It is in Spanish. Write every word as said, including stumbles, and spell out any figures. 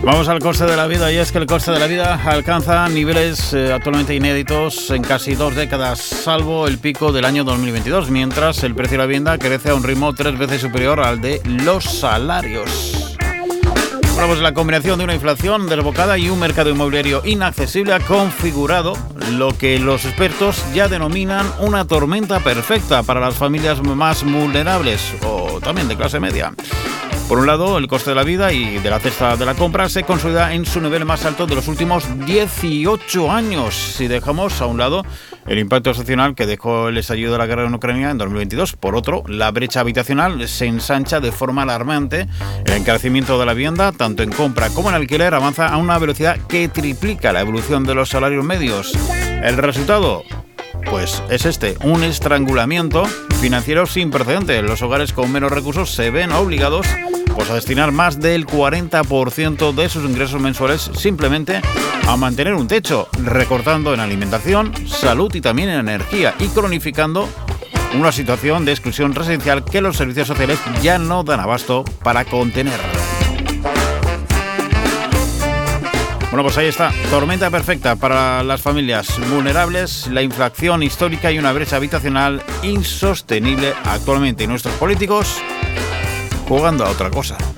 Vamos al coste de la vida, y es que el coste de la vida alcanza niveles eh, actualmente inéditos en casi dos décadas, salvo el pico del año dos mil veintidós, mientras el precio de la vivienda crece a un ritmo tres veces superior al de los salarios. Bueno, pues la combinación de una inflación desbocada y un mercado inmobiliario inaccesible ha configurado lo que los expertos ya denominan una tormenta perfecta para las familias más vulnerables o también de clase media. Por un lado, el coste de la vida y de la cesta de la compra se consolida en su nivel más alto de los últimos dieciocho años, si dejamos a un lado el impacto excepcional que dejó el estallido de la guerra en Ucrania en dos mil veintidós. Por otro, la brecha habitacional se ensancha de forma alarmante. El encarecimiento de la vivienda, tanto en compra como en alquiler, avanza a una velocidad que triplica la evolución de los salarios medios. ¿El resultado? Pues es este, un estrangulamiento financiero sin precedentes. Los hogares con menos recursos se ven obligados pues, a destinar más del cuarenta por ciento de sus ingresos mensuales simplemente a mantener un techo, recortando en alimentación, salud y también en energía, y cronificando una situación de exclusión residencial que los servicios sociales ya no dan abasto para contener. Bueno, pues ahí está, tormenta perfecta para las familias vulnerables, la inflación histórica y una brecha habitacional insostenible actualmente, y nuestros políticos jugando a otra cosa.